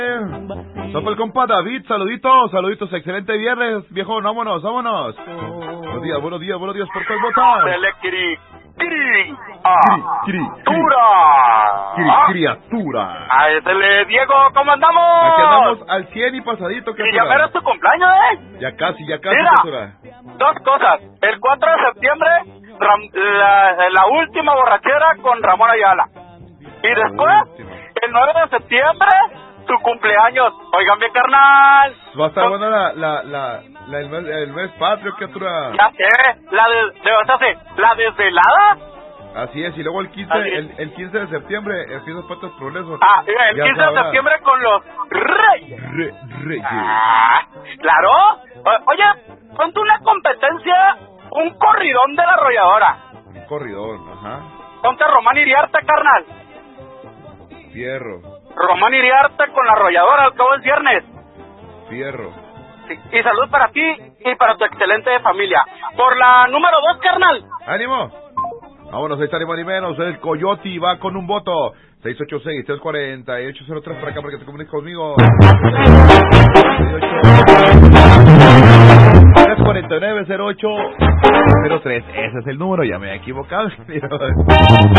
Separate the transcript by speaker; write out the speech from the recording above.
Speaker 1: Sopa el compa David, saluditos, excelente viernes, viejo, vámonos. Buenos días, por cuál votar. Criatura.
Speaker 2: A ese Diego, ¿cómo andamos?
Speaker 1: Aquí andamos al 100 y pasadito.
Speaker 2: Y ya verás tu cumpleaños,
Speaker 1: Ya casi.
Speaker 2: Mira, dos cosas. El 4 de septiembre, la última borrachera con Ramón Ayala. Y después, el 9 de septiembre, tu cumpleaños. Oigan bien, carnal.
Speaker 1: Va a estar buena el mes patrio, criatura.
Speaker 2: Ya sé, la desvelada.
Speaker 1: Así es, y luego el 15 de septiembre, el Fiestas Patrias Progreso.
Speaker 2: El 15 de septiembre con los Reyes.
Speaker 1: Reyes.
Speaker 2: Claro. Oye, ponte una competencia, un corridón de la arrolladora.
Speaker 1: Un corridón, ajá.
Speaker 2: Ponte Román Iriarte, carnal.
Speaker 1: Fierro.
Speaker 2: Román Iriarte con la arrolladora, al cabo es viernes.
Speaker 1: Fierro.
Speaker 2: Sí. Y salud para ti y para tu excelente familia. Por la número 2, carnal.
Speaker 1: ¡Ánimo! Vámonos, ahí está ni más ni menos. El Coyote va con un voto. 686-340-803 para acá para que te comuniques conmigo. 349-0803. Ese es el número, ya me he equivocado.